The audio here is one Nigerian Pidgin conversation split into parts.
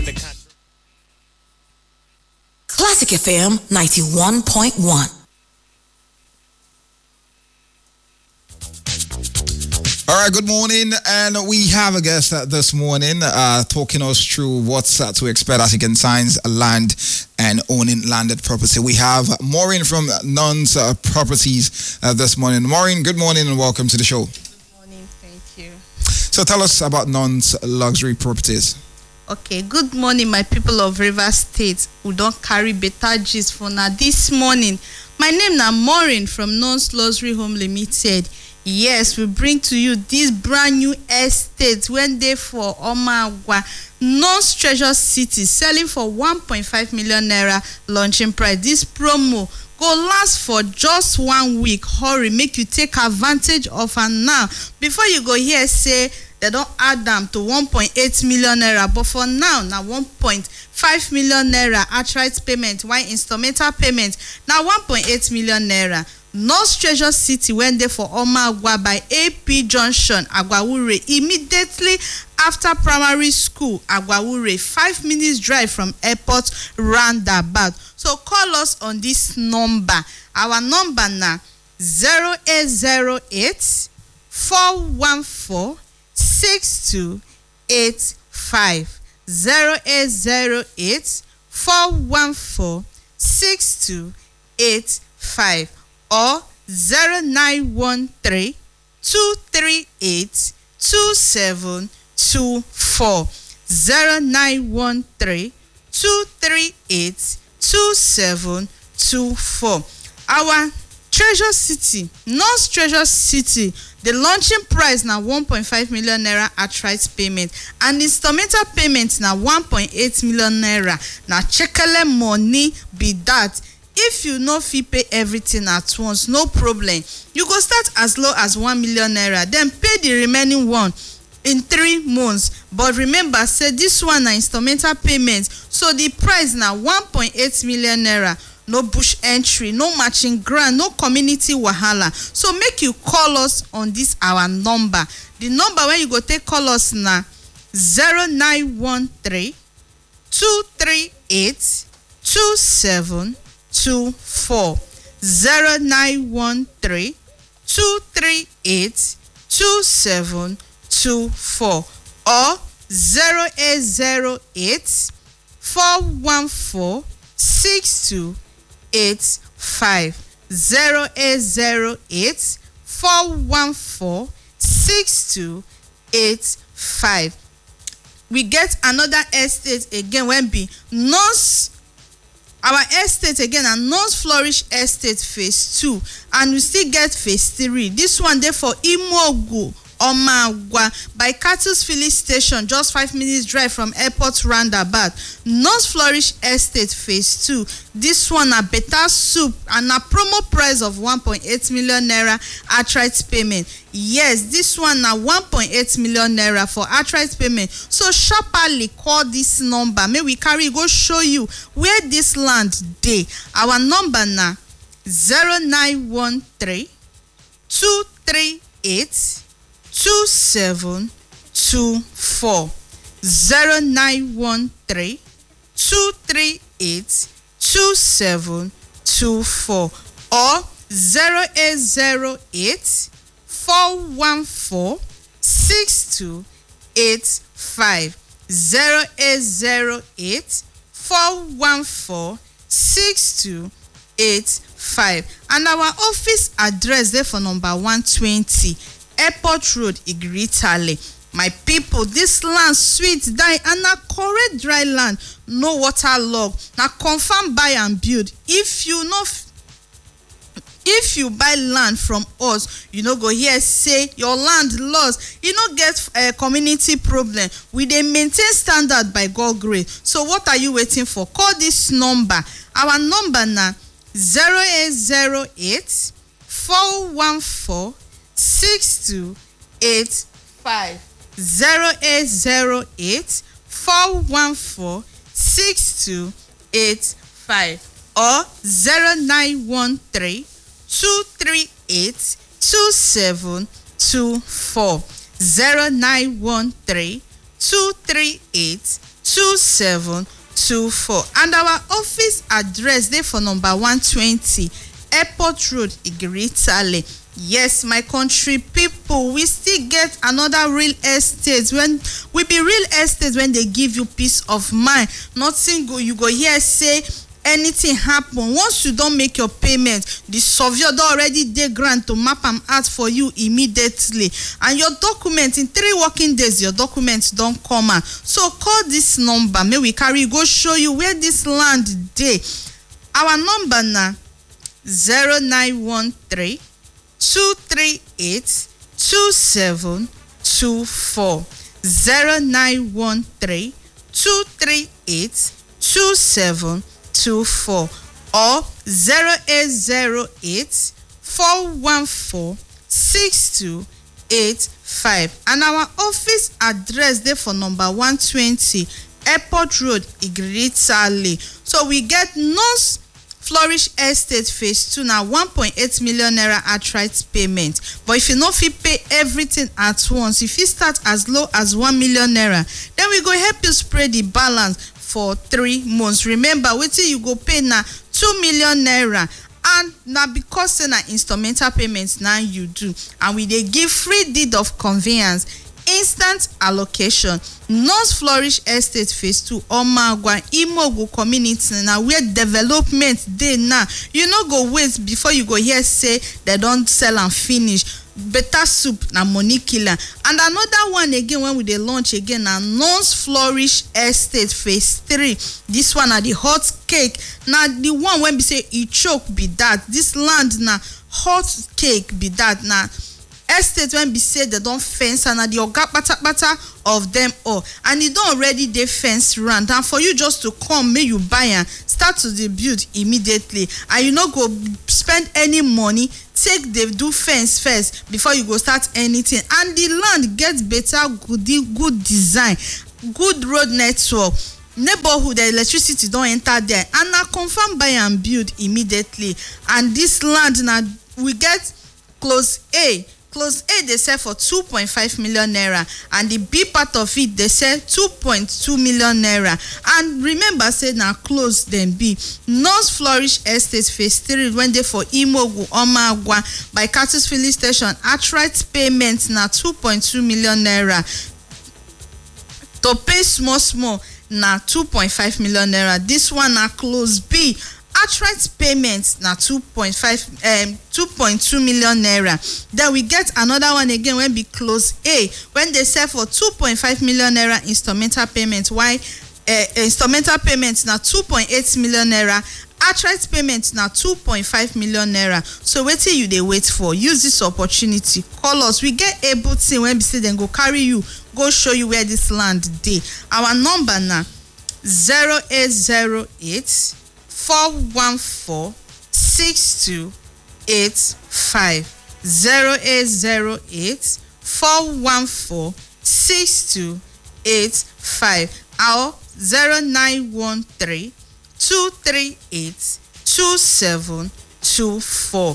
Classic FM 91.1. All right, good morning, and we have a guest this morning talking us through what's to expect as he consigns land and owning landed property. We have Maureen from Nuns Properties this morning. Maureen, good morning and welcome to the show. Good morning, thank you. So tell us about Nuns Luxury Properties. Okay, good morning, my people of Rivers State who don't carry better gist for now this morning. My name is Maureen from Nuns Luxury Home Limited. Yes, we bring to you this brand new estate when they for Omagwa, Nuns Treasure City, selling for 1.5 million naira launching price. This promo go last for just 1 week. Hurry, make you take advantage of her now. Before you go here, say they don't add them to 1.8 million naira, but for now 1.5 million naira outright payment, while instrumental payment now 1.8 million naira. Nuns Treasure City when they for Omagwa by AP Junction, Agwawure, immediately after primary school, Agwawure, 5 minutes drive from airport roundabout. So call us on this number. Our number now 0808 414 6285. 0808 414 6285. Or 0913 238 2724. 0913 238 2724. Our Treasure City, Nuns Treasure City, the launching price now 1.5 million naira outright payment, and instrumental payment now 1.8 million naira. Now checkele money be that. If you no fit pay everything at once, no problem. You go start as low as 1 million naira, then pay the remaining one in 3 months. But remember, say this one na instrumental payment, so the price na 1.8 million naira. No bush entry, no matching grant, no community wahala. So make you call us on this our number. The number when you go take call us na 0913 238 2724. 0913 238 2724 or 0808 414 6285. 0808 414 6285. We get another estate again when be Nuns. Our estate again and Nuns Flourish Estate phase 2, and we still get phase 3. This one there for Imogu Omagwa by Cattle's Filling Station, just 5 minutes drive from airport roundabout. Nuns Flourish Estate phase 2. This one a better soup and a promo price of 1.8 million naira outright payment. Yes, this one na 1.8 million naira for outright payment. So sharply call this number. May we carry go show you where this land dey. Our number na 0913 238 2724. 0913 238 2724 or 0808 414 6285. 0808 414 6285. And our office address there for number 120 Airport Road, Igritale. My people, this land sweet die and na correct dry land, no water log. Na confirm buy and build. If you buy land from us, you no go here say your land lost. You no get a community problem. We dey maintain standard by God grace. So what are you waiting for? Call this number. Our number na 0808 414 6285. 0808 414 6285 or 0913 238 2724. 0913 238 2724. And our office address dey for number 120 Airport Road, Igiri-Tale. Yes, my country people, we still get another real estate when we be real estate when they give you peace of mind. Nothing go you go here say anything happen. Once you don't make your payment, the surveyor don already dey grant to map am out for you immediately, and your document in 3 working days your documents don come out. So call this number, may we carry go show you where this land dey. Our number na 0913 238 2724 0913 238 2724 or 0808 414 6285. And our office address dey for number 120 Airport Road, Igiri-Tale. So we get North Flourish Estate Phase 2 now 1.8 million naira outright payment. But if you no fit pay everything at once, if you start as low as 1 million naira, then we go help you spread the balance for 3 months. Remember, wetin you go pay na 2 million naira, and na because say na instrumental payments now you do, and we dey give free deed of conveyance, instant allocation. North Flourish Estate Phase 2 Omagwa Imogu community na where development dey now. You no go wait before you go hear say they don sell and finish. Better soup na money killer. And another one again when we dey launch again na North Flourish Estate Phase 3. This one na the hot cake. Na the one when be say e choke be that. This land na hot cake be that. Na estate when be say they don fence and na the oga kpata of them all, and e don already dey fence round, and for you just to come make you buy am, start to dey build immediately, and you no go spend any money take dey do fence first before you go start anything. And the land get better good design, good road network, neighborhood, the electricity don enter there, and na confirm buy and build immediately. And this land na we get close A. Close A they sell for 2.5 million naira, and the B part of it they sell 2.2 million naira. And remember, say now close then B. North Flourish Estate Phase 3 when they for Imogu Omagwa by Curtis Filling Station. Outright payment na 2.2 million naira. To pay small na 2.5 million naira. This one na close B. Outright payment na 2.2 million naira. Then we get another one again when be close A when they sell for 2.5 million naira instrumental payment. Why instrumental payment na 2.8 million naira. Outright payment na 2.5 million naira. So wetin you dey wait for? Use this opportunity. Call us. We get able team when be say dem go carry you go show you where this land dey. Our number na 0808 414 6285 0808 414 6285 or 0913 238 2724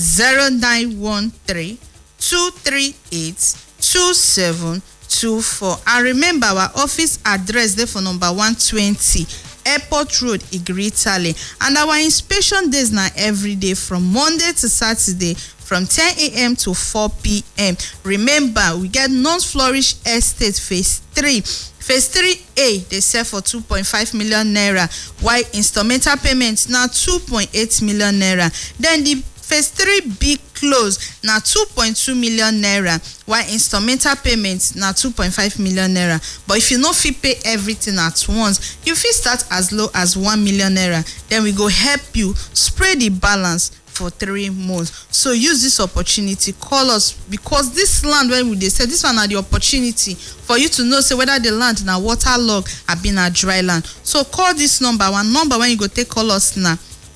0913 238 2724. And remember, our office address there for number 120 Airport Road, Igiri-Tale. And our inspection days now every day from Monday to Saturday from 10 a.m. to 4 p.m. Remember, we get North Flourish Estate Phase 3. Phase 3A, they sell for 2.5 million naira, while instrumental payments now 2.8 million naira. Then the Phase 3B close na 2.2 million naira, while instrumental payments na 2.5 million naira. But if you no fit pay everything at once, you fit start as low as 1 million naira. Then we go help you spread the balance for 3 months. So use this opportunity, call us, because this land when we dey say this one na the opportunity for you to know say whether the land na waterlogged or been a dry land. So call this number. One number when you go take call us na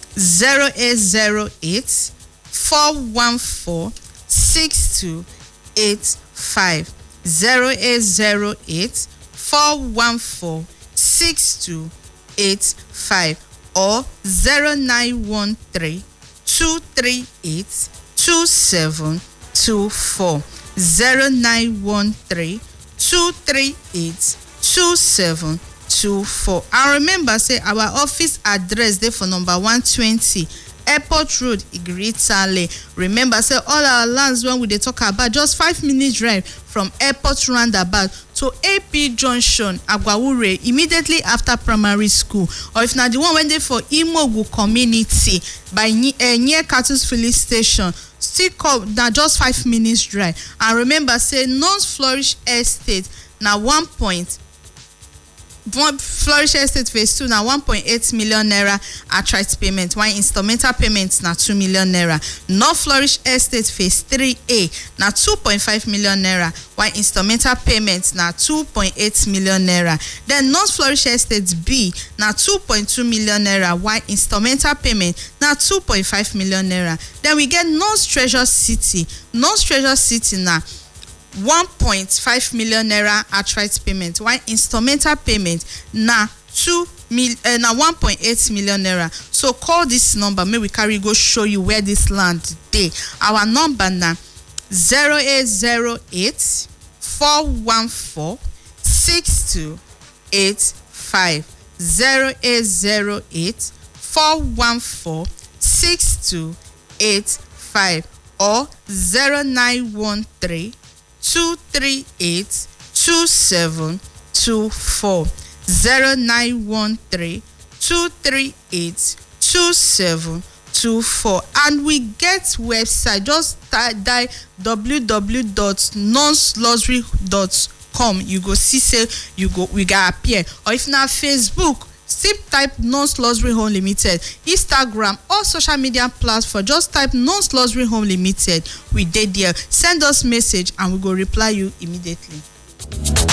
0808 414 6285 0808 414 6285 or 0913 238 2724 0913 238 2724. 24. And remember, say our office address there for number 120 Airport Road, Igritale. Remember, say all our lands when we dey talk about just 5 minutes drive from Airport Roundabout to AP Junction, Agwawure, immediately after primary school. Or if na the one when they for Imogu community by near Cattle's filling station, still come na just 5 minutes drive. And remember, say non-flourish estate na Flourish Estate Phase 2 na 1.8 million naira outright payment, while instrumental payments na 2 million naira. North Flourish Estate Phase 3A na 2.5 million naira, while instrumental payments na 2.8 million naira. Then North Flourish Estate B na 2.2 million naira, while instrumental payment na 2.5 million naira. Then we get North Treasure City. North Treasure City na 1.5 million naira outright payment, while instrumental payment na 1.8 million naira. So call this number, may we carry go show you where this land dey. Our number na 0808 414 6285 0808 414 6285 or 0913 238 2724 0913 238 2724. And we get website, just dial www.nonslosry.com. you go see, say we got appear. Or if na Facebook, still type Non-Slosry Home Limited. Instagram, all social media platforms, just type Non-Slosry Home Limited. We dey there. Send us message and we go reply you immediately.